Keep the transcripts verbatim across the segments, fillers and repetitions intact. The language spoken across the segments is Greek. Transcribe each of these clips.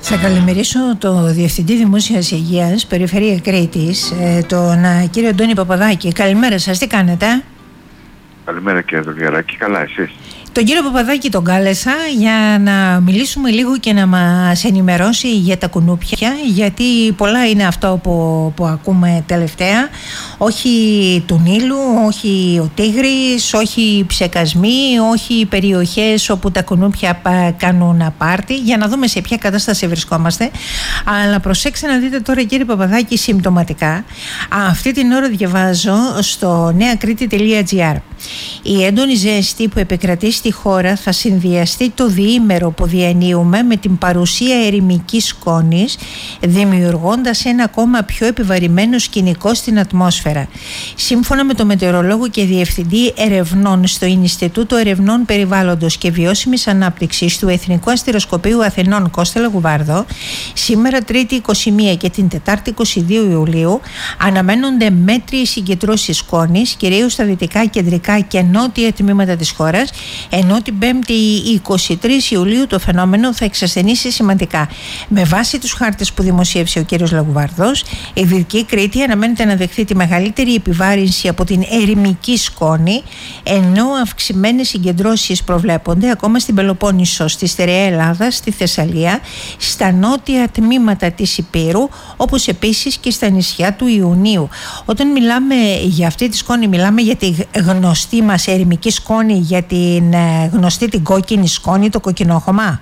Θα καλημερίσω το Διευθυντή Δημόσιας Υγείας, Περιφέρεια Κρήτης, τον κύριο Αντώνη Παπαδάκη. Καλημέρα σας, τι κάνετε? Καλημέρα κύριε Δουλγεράκη, καλά εσείς? Τον κύριο Παπαδάκη τον κάλεσα για να μιλήσουμε λίγο και να μας ενημερώσει για τα κουνούπια, γιατί πολλά είναι αυτό που, που ακούμε τελευταία. Όχι του Νείλου, όχι ο Τίγρης, όχι ψεκασμοί, όχι περιοχές όπου τα κουνούπια κάνουν πάρτι, για να δούμε σε ποια κατάσταση βρισκόμαστε. Αλλά προσέξτε να δείτε τώρα κύριε Παπαδάκη συμπτωματικά. Αυτή την ώρα διαβάζω στο νεακρήτη τελεία τζι άρ. Η έντονη ζέστη που επικρατεί στη χώρα θα συνδυαστεί το διήμερο που διανύουμε με την παρουσία ερημικής σκόνης, δημιουργώντας ένα ακόμα πιο επιβαρημένο σκηνικό στην ατμόσφαιρα. Σύμφωνα με το μετεωρολόγο και διευθυντή ερευνών στο Ινστιτούτο Ερευνών Περιβάλλοντος και Βιώσιμης Ανάπτυξης του Εθνικού Αστηροσκοπείου Αθηνών Κώστα Λαγουβάρδο, σήμερα Τρίτη είκοσι μία και την Τετάρτη είκοσι δύο Ιουλίου αναμένονται μέτριες συγκεντρώσεις σκόνης, κυρίως στα δυτικά, κεντρικά και νότια τμήματα της χώρας, ενώ την Πέμπτη είκοσι τρεις Ιουλίου το φαινόμενο θα εξασθενήσει σημαντικά. Με βάση τους χάρτες που δημοσίευσε ο κ. Λαγουβάρδος, η Δυτική Κρήτη αναμένεται να δεχθεί τη μεγαλύτερη επιβάρυνση από την ερημική σκόνη, ενώ αυξημένες συγκεντρώσεις προβλέπονται ακόμα στην Πελοπόννησο, στη στερεά Ελλάδα, στη Θεσσαλία, στα νότια τμήματα της Ηπείρου, όπως επίσης και στα νησιά του Ιουνίου. Όταν μιλάμε για αυτή τη σκόνη, μιλάμε για τη γνωστή μας ερημική σκόνη, για την γνωστή την κόκκινη σκόνη, το κοκκινόχωμα?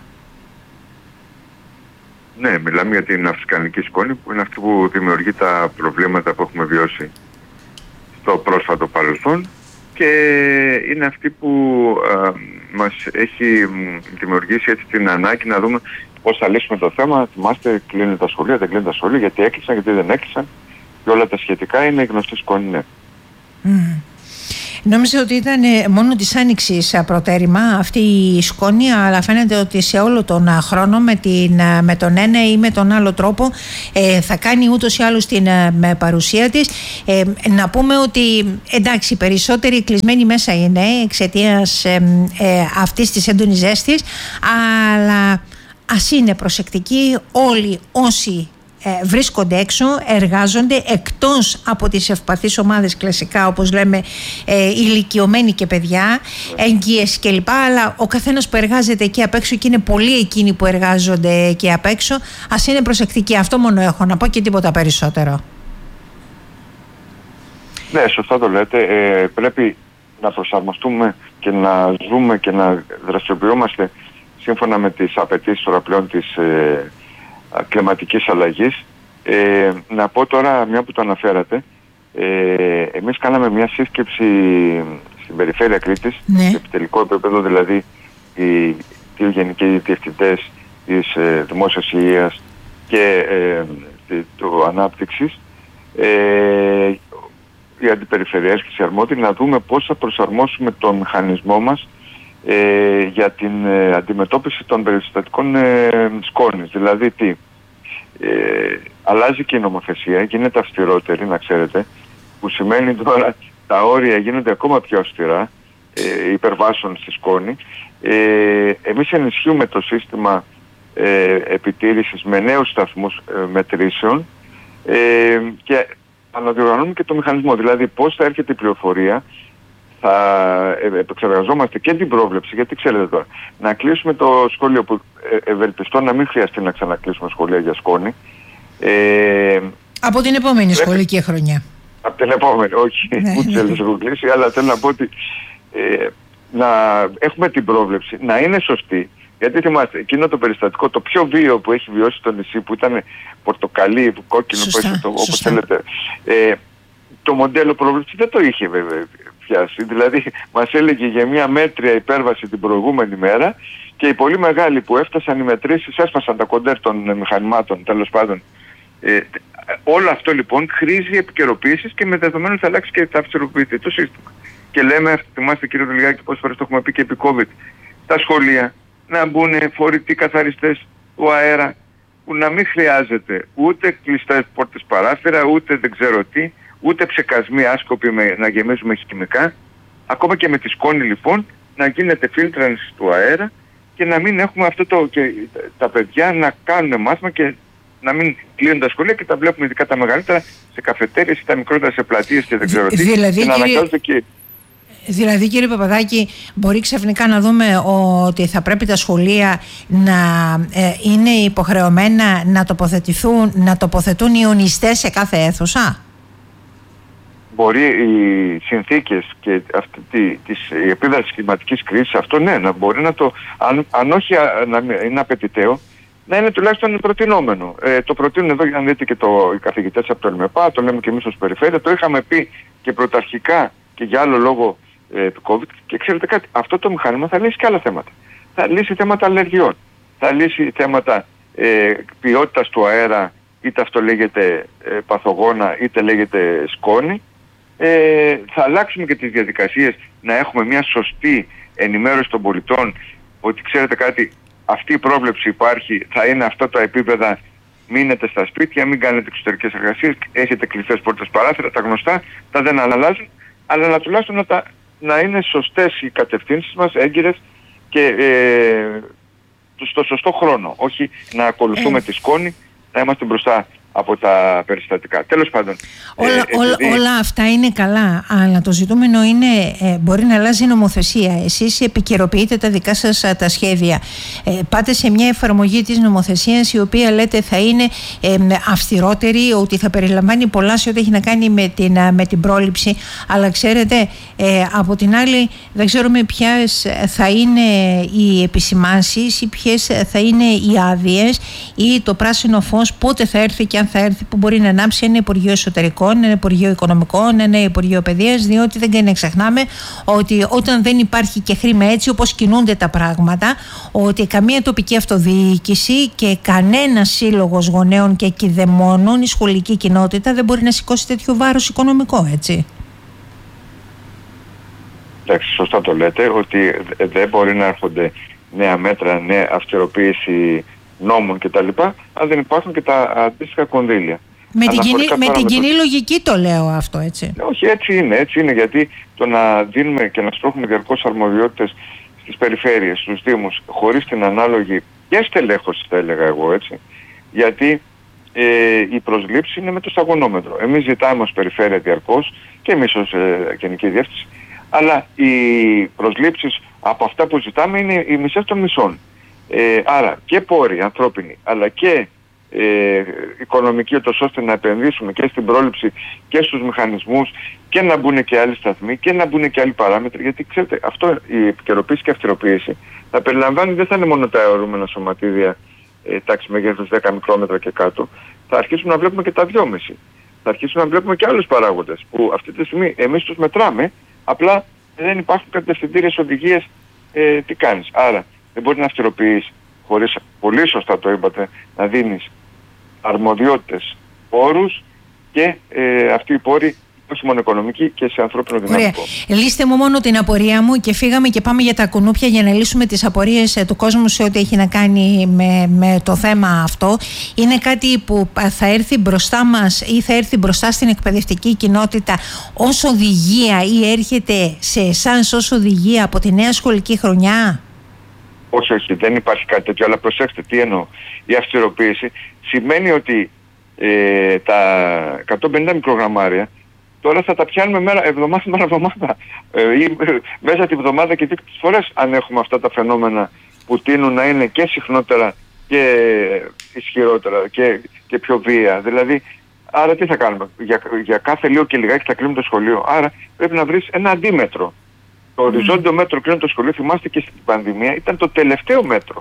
Ναι, μιλάμε για την αφρικανική σκόνη, που είναι αυτή που δημιουργεί τα προβλήματα που έχουμε βιώσει στο πρόσφατο παρελθόν και είναι αυτή που α, μας έχει δημιουργήσει έτσι την ανάγκη να δούμε πώς θα λύσουμε το θέμα. Θυμάστε, κλείνουν τα σχολεία, δεν κλείνουν τα σχολεία, γιατί έκλεισαν, γιατί δεν έκλεισαν και όλα τα σχετικά. Είναι η γνωστή σκόνη, ναι. Mm. Νόμιζα ότι ήταν μόνο της Άνοιξης προτέρημα αυτή η σκόνη, αλλά φαίνεται ότι σε όλο τον χρόνο με, την, με τον ένα ή με τον άλλο τρόπο ε, θα κάνει ούτως ή άλλως την με παρουσία της. Ε, να πούμε ότι εντάξει, περισσότεροι κλεισμένοι μέσα είναι εξαιτίας ε, ε, αυτής της έντονης ζέστης, αλλά ας είναι προσεκτικοί όλοι όσοι Ε, βρίσκονται έξω, εργάζονται, εκτός από τις ευπαθείς ομάδες κλασικά, όπως λέμε, ε, ηλικιωμένοι και παιδιά, έγκυες κλπ. Αλλά ο καθένας που εργάζεται εκεί απ' έξω, και είναι πολλοί εκείνοι που εργάζονται εκεί απ' έξω, ας είναι προσεκτικοί. Αυτό μόνο έχω να πω και τίποτα περισσότερο. Ναι, σωστά το λέτε. Ε, πρέπει να προσαρμοστούμε και να ζούμε και να δραστηριοποιούμαστε σύμφωνα με τις απαιτήσεις τώρα πλέον της ε, κλιματικής αλλαγής. Ε, να πω τώρα, μια που το αναφέρατε, ε, εμείς κάναμε μια σύσκεψη στην Περιφέρεια Κρήτης, ναι, σε επιτελικό επίπεδο, δηλαδή οι δύο γενικοί διευθυντές της ε, Δημόσιας Υγείας και ε, του Ανάπτυξης, ε, οι αντιπεριφερειάρχες και οι αρμόδιοι, να δούμε πώς θα προσαρμόσουμε τον μηχανισμό μας Ε, για την ε, αντιμετώπιση των περιστατικών ε, σκόνης. Δηλαδή τι, ε, αλλάζει και η νομοθεσία, γίνεται αυστηρότερη, να ξέρετε, που σημαίνει τώρα τα όρια γίνονται ακόμα πιο αυστηρά ε, υπερβάσεων στη σκόνη. Ε, εμείς ενισχύουμε το σύστημα ε, επιτήρησης με νέους σταθμούς ε, μετρήσεων ε, και αναδιοργανώνουμε και το μηχανισμό, δηλαδή πώς θα έρχεται η πληροφορία. Θα επεξεργαζόμαστε και την πρόβλεψη, γιατί ξέρετε τώρα, να κλείσουμε το σχολείο, που ευελπιστώ να μην χρειαστεί να ξανακλείσουμε σχολεία για σκόνη. Ε, από την επόμενη πρέπει, σχολική χρονιά. Από την επόμενη, όχι, ναι, ούτε ναι. έχω κλείσει, αλλά θέλω να πω ότι ε, να έχουμε την πρόβλεψη, να είναι σωστή. Γιατί θυμάστε, εκείνο το περιστατικό, το πιο βίαιο που έχει βιώσει το νησί, που ήταν πορτοκαλί, κόκκινο, σωστά, το, όπως θέλετε, ε, το μοντέλο πρόβλεψη δεν το είχε βέβαια πιάσει. Δηλαδή μας έλεγε για μια μέτρια υπέρβαση την προηγούμενη μέρα και οι πολύ μεγάλοι που έφτασαν οι μετρήσεις έσπασαν τα κοντέρ των μηχανημάτων, τέλος πάντων. Ε, όλο αυτό λοιπόν χρήζει επικαιροποίησης και με δεδομένο θα αλλάξει και θα αυστηροποιηθεί το σύστημα. Και λέμε, θυμάστε κύριε Δουλγάκη, πόσες φορές το έχουμε πει και επί COVID, στα σχολεία να μπουν φορητοί καθαριστές του αέρα, που να μην χρειάζεται ούτε κλειστές πόρτες παράθυρα, ούτε δεν ξέρω τι, ούτε ψεκασμοί άσκοποι με, να γεμίζουμε χημικά. Ακόμα και με τη σκόνη λοιπόν να γίνεται φίλτρανση του αέρα και να μην έχουμε αυτό το, και τα παιδιά να κάνουν μάθημα και να μην κλείνουν τα σχολεία και τα βλέπουμε ειδικά τα μεγαλύτερα σε καφετέριες ή τα μικρότερα σε πλατείες και δεν ξέρω τι. Δηλαδή, και να κύριε... και... δηλαδή κύριε Παπαδάκη, μπορεί ξαφνικά να δούμε ότι θα πρέπει τα σχολεία να ε, είναι υποχρεωμένα να τοποθετηθούν, να τοποθετούν ιονιστές σε κάθε αίθουσα. Μπορεί οι συνθήκες και αυτή τη, της, η επίδραση της κλιματικής κρίσης, αυτό ναι, να μπορεί να το, αν, αν όχι να είναι απαιτηταίο, να είναι τουλάχιστον προτινόμενο. Ε, το προτείνουν εδώ, αν δείτε και το, οι καθηγητές από το ΕΛΜΕΠΑ, το λέμε και εμείς ως περιφέρεια, το είχαμε πει και πρωταρχικά και για άλλο λόγο ε, του COVID. Και ξέρετε κάτι, αυτό το μηχάνημα θα λύσει και άλλα θέματα. Θα λύσει θέματα αλλεργιών, θα λύσει θέματα ε, ποιότητας του αέρα, είτε αυτό λέγεται ε, παθογόνα, είτε λέγεται σκόνη. Ε, θα αλλάξουμε και τις διαδικασίες, να έχουμε μια σωστή ενημέρωση των πολιτών ότι ξέρετε κάτι, αυτή η πρόβλεψη υπάρχει, θα είναι αυτά τα επίπεδα, μείνετε στα σπίτια, μην κάνετε εξωτερικές εργασίες, έχετε κλειστές πόρτες παράθυρα, τα γνωστά, τα δεν αλλάζουν, αλλά να τουλάχιστον να, τα, να είναι σωστές οι κατευθύνσεις μας, έγκυρες και ε, στο σωστό χρόνο, όχι να ακολουθούμε ε. τη σκόνη, να είμαστε μπροστά από τα περιστατικά. Τέλος πάντων. Όλα, ε, όλα, επειδή... όλα αυτά είναι καλά, αλλά το ζητούμενο είναι, ε, μπορεί να αλλάζει η νομοθεσία. Εσείς επικαιροποιείτε τα δικά σας α, τα σχέδια. Ε, πάτε σε μια εφαρμογή της νομοθεσίας η οποία λέτε θα είναι ε, αυστηρότερη, ότι θα περιλαμβάνει πολλά σε ό,τι έχει να κάνει με την, α, με την πρόληψη. Αλλά ξέρετε, ε, από την άλλη δεν ξέρουμε ποιες θα είναι οι επισημάνσεις ή ποιες θα είναι οι άδειες ή το πράσινο φως, πότε θα έρθει και αν θα έρθει, που μπορεί να ανάψει ένα Υπουργείο Εσωτερικών, ένα Υπουργείο Οικονομικών, ένα Υπουργείο Παιδείας, διότι δεν κάνει να ξεχνάμε ότι όταν δεν υπάρχει και χρήμα, έτσι όπως κινούνται τα πράγματα, ότι καμία τοπική αυτοδιοίκηση και κανένα σύλλογος γονέων και κηδεμόνων, η σχολική κοινότητα, δεν μπορεί να σηκώσει τέτοιο βάρος οικονομικό, έτσι. Εντάξει, σωστά το λέτε, ότι δεν μπορεί να έρχονται νέα μέτρα, νέα αυστηροποίηση νόμων κτλ. Αν δεν υπάρχουν και τα αντίστοιχα κονδύλια. Με την, κοινή, με την κοινή το... λογική το λέω αυτό, έτσι. Όχι, έτσι είναι, έτσι είναι, γιατί το να δίνουμε και να στρώχουμε διαρκώς αρμοδιότητες στις περιφέρειες, στους δήμους, χωρίς την ανάλογη και στελέχωση, θα έλεγα εγώ, έτσι, γιατί ε, η προσλήψη είναι με το σταγονόμετρο. Εμείς ζητάμε ως περιφέρεια διαρκώς και εμείς ως ε, Γενική Διεύθυνση, αλλά οι προσλήψεις από αυτά που ζητάμε είναι οι μισές των μισών. Ε, άρα και πόροι ανθρώπινοι, αλλά και ε, οικονομική, ώστε να επενδύσουμε και στην πρόληψη και στους μηχανισμούς και να μπουν και άλλοι σταθμοί και να μπουν και άλλοι παράμετροι, γιατί ξέρετε, αυτό η επικαιροποίηση και αυστηροποίηση θα περιλαμβάνει, δεν θα είναι μόνο τα αιωρούμενα σωματίδια ε, τάξη μεγέθους δέκα μικρόμετρα και κάτω, θα αρχίσουμε να βλέπουμε και τα δυόμισι, θα αρχίσουμε να βλέπουμε και άλλους παράγοντες που αυτή τη στιγμή εμείς τους μετράμε, απλά δεν υπάρχουν κατευθυντήριες οδηγίες ε, τι κάνεις. Άρα δεν μπορεί να αυστηροποιείς, χωρίς, πολύ σωστά το είπατε, να δίνεις αρμοδιότητες, πόρους και ε, αυτοί οι πόροι όχι μόνο οικονομικοί και σε ανθρώπινο δυναμικό. Ωραία. Λύστε μου μόνο την απορία μου και φύγαμε και πάμε για τα κουνούπια για να λύσουμε τις απορίες του κόσμου σε ό,τι έχει να κάνει με, με το θέμα αυτό. Είναι κάτι που θα έρθει μπροστά μας ή θα έρθει μπροστά στην εκπαιδευτική κοινότητα ως οδηγία ή έρχεται σε εσάς ως οδηγία από τη νέα σχολική χρονιά? Όχι, όχι, δεν υπάρχει κάτι τέτοιο, αλλά προσέξτε τι εννοώ. Η αυστηροποίηση σημαίνει ότι ε, τα εκατόν πενήντα μικρογραμμάρια τώρα θα τα πιάνουμε μέρα, εβδομάδα μέρα εβδομάδα ε, ή ε, μέσα τη εβδομάδα και δίκτυες φορές, αν έχουμε αυτά τα φαινόμενα που τείνουν να είναι και συχνότερα και ισχυρότερα και, και πιο βία. Δηλαδή, άρα τι θα κάνουμε, για, για κάθε λίγο και λιγάκι θα κλείνουμε το σχολείο, άρα πρέπει να βρεις ένα αντίμετρο. Το οριζόντιο mm. μέτρο κλείνω το σχολείο, θυμάστε και στην πανδημία, ήταν το τελευταίο μέτρο.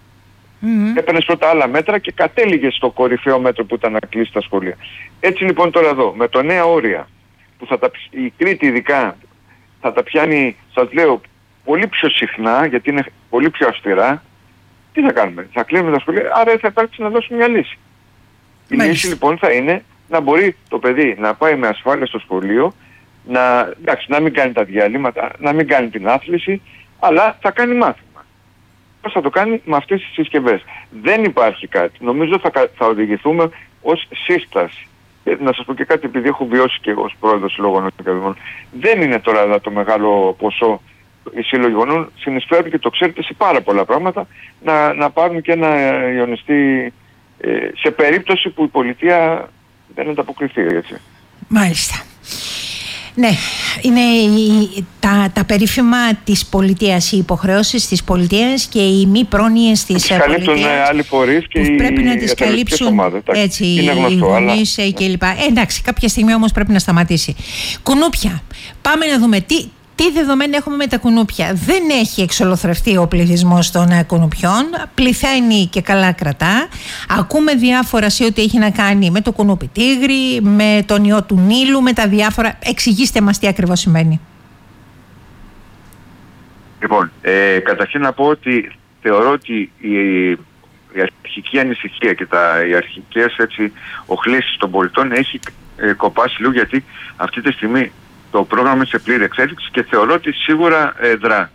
Mm. Έπαιρνες πρώτα άλλα μέτρα και κατέληγες στο κορυφαίο μέτρο που ήταν να κλείσει τα σχολεία. Έτσι λοιπόν τώρα εδώ, με το νέα όρια, που θα τα, η Κρήτη ειδικά θα τα πιάνει, σας λέω, πολύ πιο συχνά, γιατί είναι πολύ πιο αυστηρά, τι θα κάνουμε, θα κλείνουμε τα σχολεία, άρα θα υπάρξει να δώσουμε μια λύση. Η Μάλιστα. λύση λοιπόν θα είναι να μπορεί το παιδί να πάει με ασφάλεια στο σχολείο, να, εντάξει, να μην κάνει τα διαλύματα, να μην κάνει την άθληση, αλλά θα κάνει μάθημα. Πώς θα το κάνει? Με αυτές τις συσκευές. Δεν υπάρχει κάτι. Νομίζω θα, θα οδηγηθούμε ως σύσταση. Ε, να σας πω και κάτι, επειδή έχω βιώσει και εγώ ως πρόεδρος Συλλόγων Ακαδημών. Δεν είναι τώρα το μεγάλο ποσό οι σύλλογοι γονέων συνεισφέρουν, και το ξέρετε, σε πάρα πολλά πράγματα, να, να πάρουν και ένα ιονιστή ε, σε περίπτωση που η πολιτεία δεν ανταποκριθεί, έτσι. Μάλιστα. Ναι, είναι η, τα, τα περίφημα της πολιτείας, οι υποχρεώσεις της πολιτείας και οι μη πρόνοιες της πολιτείας. Τις καλύπτουν άλλοι φορείς και οι πρέπει να τις καλύψουν ομάδες, έτσι, είναι γνωστό, οι γονείς αλλά... κλπ. Ε, εντάξει, κάποια στιγμή όμως πρέπει να σταματήσει. Κουνούπια, πάμε να δούμε τι... Τι δεδομένα έχουμε με τα κουνούπια. Δεν έχει εξολοθρευτεί ο πληθυσμός των κουνουπιών. Πληθαίνει και καλά κρατά. Ακούμε διάφορα σε ό,τι έχει να κάνει με το κουνούπι τίγρη, με τον ιό του Νείλου, με τα διάφορα. Εξηγήστε μας τι ακριβώς σημαίνει. Λοιπόν, ε, καταρχήν να πω ότι θεωρώ ότι η, η αρχική ανησυχία και τα, οι αρχικές έτσι, οχλήσεις των πολιτών έχει ε, κοπάσει λίγο, γιατί αυτή τη στιγμή το πρόγραμμα είναι σε πλήρη εξέλιξη και θεωρώ ότι σίγουρα ε, δρά.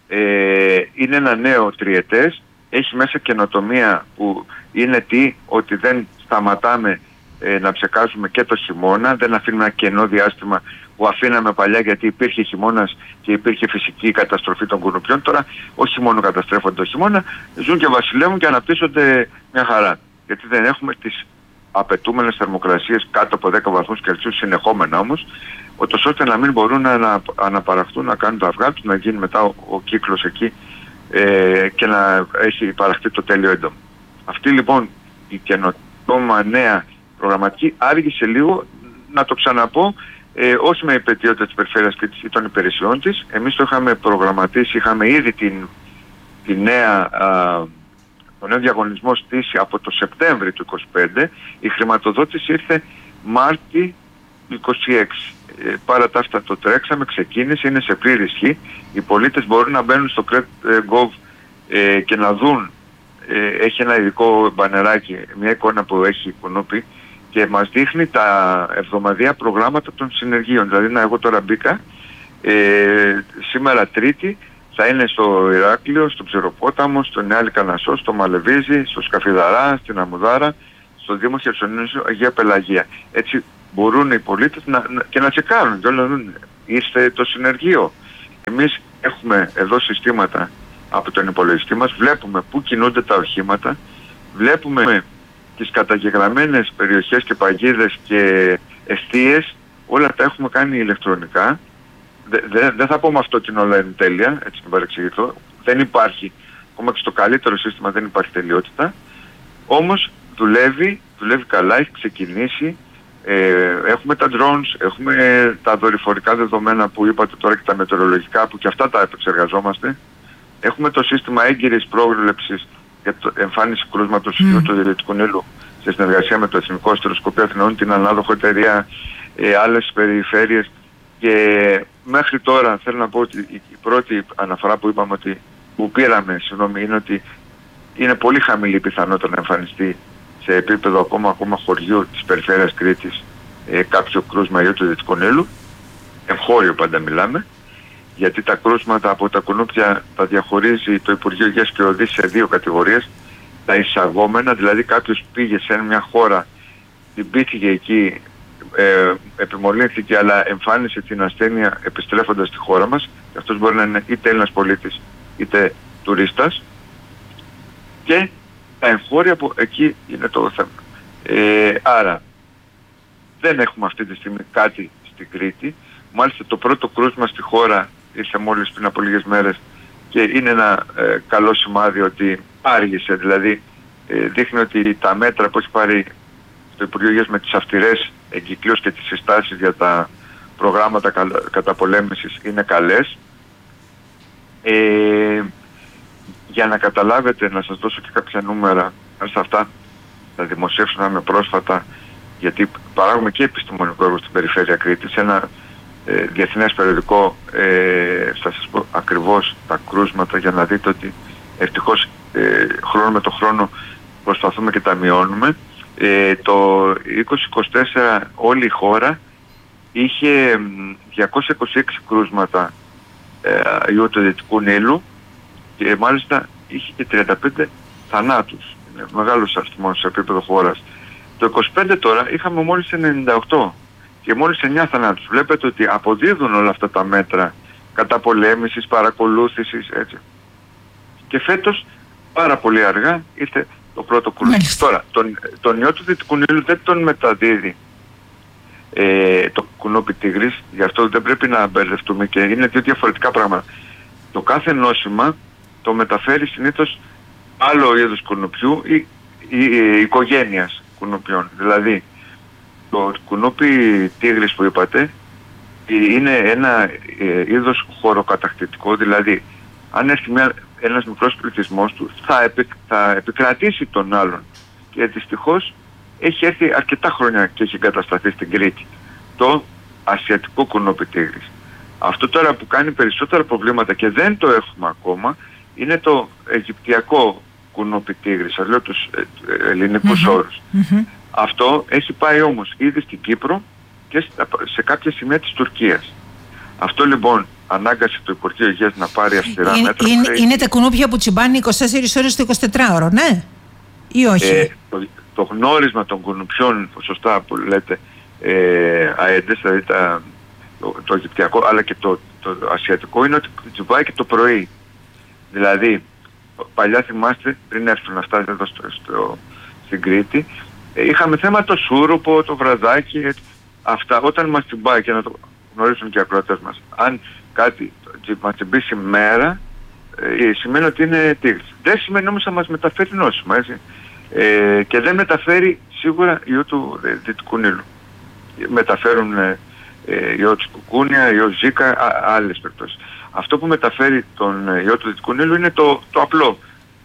Ε, είναι ένα νέο τριετές, έχει μέσα καινοτομία που είναι τι, ότι δεν σταματάμε ε, να ψεκάζουμε και το χειμώνα, δεν αφήνουμε ένα κενό διάστημα που αφήναμε παλιά, γιατί υπήρχε χειμώνας και υπήρχε φυσική καταστροφή των κουνουπιών. Τώρα όχι μόνο καταστρέφονται το χειμώνα, ζουν και βασιλεύουν και αναπτύσσονται μια χαρά. Γιατί δεν έχουμε τις απαιτούμενες θερμοκρασίες κάτω από δέκα βαθμούς Κελσίου συνεχόμενα όμως, ούτως ώστε να μην μπορούν να ανα, αναπαραχθούν, να κάνουν το αυγά τους, να γίνει μετά ο, ο κύκλος εκεί ε, και να έχει παραχθεί το τέλειο έντομο. Αυτή λοιπόν η καινοτόμα νέα προγραμματική άργησε λίγο, να το ξαναπώ, ε, όχι με υπετιότητα της περιφέρειας και των υπηρεσιών της. Εμείς το είχαμε προγραμματίσει, είχαμε ήδη την, τη νέα, α, τον νέο διαγωνισμό στήσει από το Σεπτέμβρη του είκοσι πέντε. Η χρηματοδότηση ήρθε Μάρτι του είκοσι έξι. Ε, παρά τα αυτά το τρέξαμε, ξεκίνησε, είναι σε πλήρη ισχύ. Οι πολίτες μπορούν να μπαίνουν στο Crete.gov ε, και να δουν, ε, έχει ένα ειδικό μπανεράκι, μια εικόνα που έχει κουνούπι και μας δείχνει τα εβδομαδιαία προγράμματα των συνεργείων. Δηλαδή, να, εγώ τώρα μπήκα, ε, σήμερα Τρίτη θα είναι στο Ηράκλειο, στο Ψεροπόταμο, στο Νεάλη Κανασό, στο Μαλεβίζι, στο Σκαφιδαρά, στην Αμουδάρα, στο Δήμο Χερσονήσου, Αγία Πελαγία. Έτσι μπορούν οι πολίτες να, να, και να τσεκάρουν και όλα να δουν, είστε το συνεργείο. Εμείς έχουμε εδώ συστήματα από τον υπολογιστή μας, βλέπουμε πού κινούνται τα οχήματα, βλέπουμε τις καταγεγραμμένες περιοχές και παγίδες και εστίες, όλα τα έχουμε κάνει ηλεκτρονικά. Δεν δε, δε θα πω με αυτό ότι όλα είναι τέλεια, έτσι να παρεξηγηθώ. Δεν υπάρχει, ακόμα και στο καλύτερο σύστημα δεν υπάρχει τελειότητα. Όμως δουλεύει, δουλεύει καλά, έχει ξεκινήσει. Ε, έχουμε τα drones, έχουμε τα δορυφορικά δεδομένα που είπατε τώρα και τα μετεωρολογικά, που και αυτά τα επεξεργαζόμαστε. Έχουμε το σύστημα έγκυρης πρόβλεψης για το εμφάνιση κρούσματος mm. ιού του Δυτικού Νείλου σε συνεργασία με το Εθνικό Αστεροσκοπείο Αθηνών, την ανάδοχο εταιρεία, ε, άλλες περιφέρειες. Και μέχρι τώρα θέλω να πω ότι η πρώτη αναφορά που είπαμε ότι που πήραμε, συγγνώμη, είναι ότι είναι πολύ χαμηλή η πιθανότητα να εμφανιστεί σε επίπεδο ακόμα, ακόμα χωριού της περιφέρειας Κρήτης ε, κάποιο κρούσμα ιού του Δυτικού Νείλου. Εγχώριο πάντα μιλάμε, γιατί τα κρούσματα από τα κουνούπια τα διαχωρίζει το Υπουργείο Υγείας και Οδής σε δύο κατηγορίες. Τα εισαγόμενα, δηλαδή κάποιος πήγε σε μια χώρα, την πήθηκε εκεί, ε, επιμολύνθηκε, αλλά εμφάνισε την ασθένεια επιστρέφοντας στη χώρα μας. Και αυτός μπορεί να είναι είτε Έλληνας πολίτης είτε τουρίστας. Και τα εγχώρια που εκεί είναι το θέμα. Ε, άρα δεν έχουμε αυτή τη στιγμή κάτι στην Κρήτη. Μάλιστα το πρώτο κρούσμα στη χώρα ήρθε μόλις πριν από λίγες μέρες και είναι ένα ε, καλό σημάδι ότι άργησε. Δηλαδή ε, δείχνει ότι τα μέτρα που έχει πάρει το Υπουργείο Υγείας με τις αυστηρές εγκυκλίους και τις συστάσεις για τα προγράμματα καταπολέμησης είναι καλές. Ε, για να καταλάβετε, να σας δώσω και κάποια νούμερα, αν σε αυτά θα δημοσιεύσουμε πρόσφατα, γιατί παράγουμε και επιστημονικό έργο στην περιφέρεια Κρήτης, ένα ε, διεθνές περιοδικό, ε, θα σας πω ακριβώς τα κρούσματα για να δείτε ότι ευτυχώς ε, χρόνο με το χρόνο προσπαθούμε και τα μειώνουμε. Ε, το είκοσι είκοσι τέσσερα όλη η χώρα είχε διακόσια είκοσι έξι κρούσματα ε, ιού του Δυτικού Νείλου και μάλιστα είχε και τριάντα πέντε θανάτους. Είναι μεγάλος αριθμός σε επίπεδο χώρας. Το είκοσι πέντε τώρα είχαμε μόλις ενενήντα οκτώ και μόλις εννιά θανάτους. Βλέπετε ότι αποδίδουν όλα αυτά τα μέτρα καταπολέμησης, παρακολούθησης, έτσι. Και φέτος πάρα πολύ αργά ήρθε το πρώτο κουνούπι. Τώρα, τον, τον ιό του Δυτικού Νείλου δεν τον μεταδίδει ε, το κουνούπι τίγρης, γι' αυτό δεν πρέπει να μπερδευτούμε και είναι δύο διαφορετικά πράγματα. Το κάθε νόσημα το μεταφέρει συνήθως άλλο είδος κουνουπιού ή, ή, ή οικογένειας κουνουπιών. Δηλαδή, το κουνούπι τίγρης που είπατε είναι ένα ε, είδος χωροκατακτητικό, δηλαδή αν έρθει μια, ένας μικρός πληθυσμός του θα, επι, θα επικρατήσει τον άλλον και δυστυχώς έχει έρθει αρκετά χρόνια και έχει εγκατασταθεί στην Κρήτη το ασιατικό κουνούπι τίγρης. Αυτό τώρα που κάνει περισσότερα προβλήματα και δεν το έχουμε ακόμα είναι το αιγυπτιακό κουνούπι τίγρης, σας λέω τους ε, ελληνικούς mm-hmm. όρους. Mm-hmm. Αυτό έχει πάει όμως ήδη στην Κύπρο και σε κάποια σημεία της Τουρκίας. Αυτό λοιπόν ανάγκασε το Υπουργείο Υγείας να πάρει αυστηρά είναι, μέτρα. Είναι, είναι τα κουνούπια που τσιμπάνε είκοσι τέσσερις ώρες το εικοσιτετράωρο, ναι, ή όχι? Ε, το, το γνώρισμα των κουνουπιών, σωστά που λέτε, ε, αέντες, δηλαδή τα, το, το αιγυπτιακό αλλά και το, το, το ασιατικό, είναι ότι τσιμπάει και το πρωί. Δηλαδή, παλιά θυμάστε, πριν έρθουν αυτά εδώ στο, στο, στην Κρήτη, ε, είχαμε θέμα το σούρουπο, το βραδάκι, αυτά. Όταν μας τσιμπάει, και να το γνωρίζουν και οι ακροατές μας, αν κάτι μας τσιμπήσει μέρα, ε, σημαίνει ότι είναι τίγρης. Δεν σημαίνει όμως να μας μεταφέρει νόσημα, έτσι. Ε, και δεν μεταφέρει σίγουρα ιό του ε, Δυτικού Νείλου. Μεταφέρουν ε, ε, ιό τσικουκούνια, ιό ζίκα, α, άλλες περιπτώσεις. Αυτό που μεταφέρει τον ε, ιό του Δυτικού Νείλου είναι το, το απλό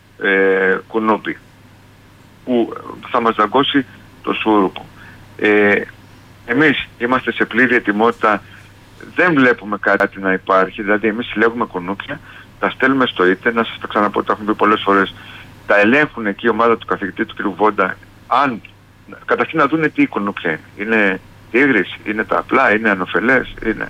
ε, κουνούπι που θα μας δαγκώσει το σούρουπο. Ε, εμείς είμαστε σε πλήρη ετοιμότητα, δεν βλέπουμε κάτι να υπάρχει, δηλαδή εμείς συλλέγουμε κουνούπια, τα στέλνουμε στο ΙΤΕ, να σας τα ξαναπώ, τα έχουμε πει πολλές φορές, τα ελέγχουν εκεί η ομάδα του καθηγητή του κ. Βόντα, αν, καταρχήν να δουν τι κουνούπια είναι. Είναι τίγρης, είναι τα απλά, είναι ανοφελές, είναι...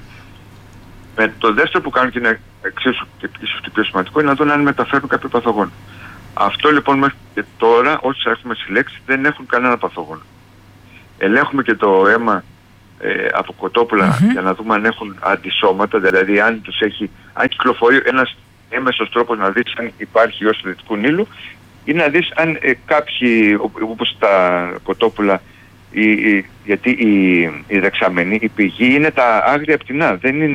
Με το δεύτερο που κάνουν και είναι εξίσου και ίσως το πιο σημαντικό είναι να δουν αν μεταφέρουν κάποιο παθογόνο. Αυτό λοιπόν μέχρι και τώρα όσοι έχουμε συλλέξει δεν έχουν κανένα παθογόνο. Ελέγχουμε και το αίμα ε, από κοτόπουλα mm-hmm. για να δούμε αν έχουν αντισώματα, δηλαδή αν τους έχει, αν κυκλοφορεί ένας έμεσος τρόπος να δεις αν υπάρχει ιός του Δυτικού Νείλου ή να δεις αν ε, κάποιοι, όπως τα κοτόπουλα, η, η, γιατί η, η δεξαμενή, η πηγή είναι τα άγρια πτηνά, δεν είναι